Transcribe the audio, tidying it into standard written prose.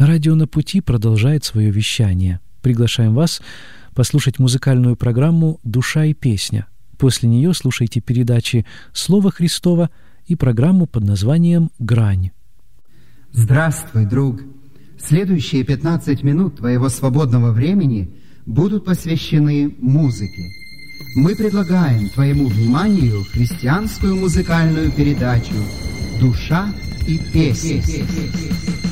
Радио «На пути» продолжает свое вещание. Приглашаем вас послушать музыкальную программу «Душа и песня». После нее слушайте передачи «Слово Христово» и программу под названием «Грань». Здравствуй, друг! Следующие 15 минут твоего свободного времени будут посвящены музыке. Мы предлагаем твоему вниманию христианскую музыкальную передачу «Душа и песня».